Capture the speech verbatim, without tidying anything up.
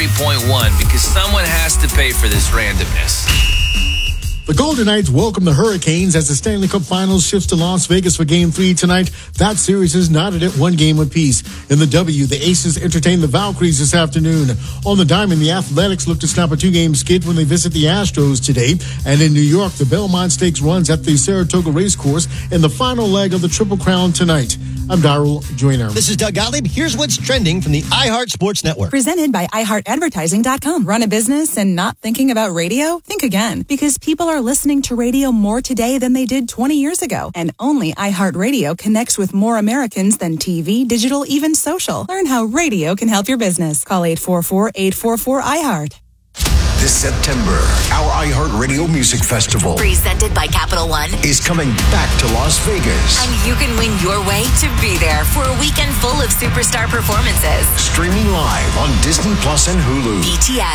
three point one because someone has to pay for this randomness. The Golden Knights welcome the Hurricanes as the Stanley Cup Finals shifts to Las Vegas for Game three tonight. That series is knotted at one game apiece. In the W, the Aces entertain the Valkyries this afternoon. On the diamond, the Athletics look to snap a two-game skid when they visit the Astros today. And in New York, the Belmont Stakes runs at the Saratoga Racecourse in the final leg of the Triple Crown tonight. I'm Darrell Joyner. This is Doug Gottlieb. Here's what's trending from the iHeart Sports Network. Presented by i heart advertising dot com. Run a business and not thinking about radio? Think again. Because people are listening to radio more today than they did twenty years ago. And only iHeartRadio connects with more Americans than T V, digital, even social. Learn how radio can help your business. Call eight four four, eight four four, I heart. This September, our iHeartRadio Music Festival, presented by Capital One, is coming back to Las Vegas. And you can win your way to be there for a weekend full of superstar performances. Streaming live on Disney Plus and Hulu. B T S.